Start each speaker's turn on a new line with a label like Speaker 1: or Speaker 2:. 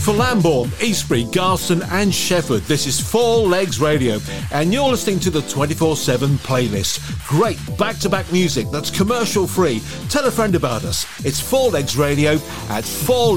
Speaker 1: for Lambourne, Eastbury, Garston and Shefford. This is Four Legs Radio and you're listening to the 24/7 playlist. Great back-to-back music that's commercial free. Tell a friend about us. It's Four Legs Radio at 4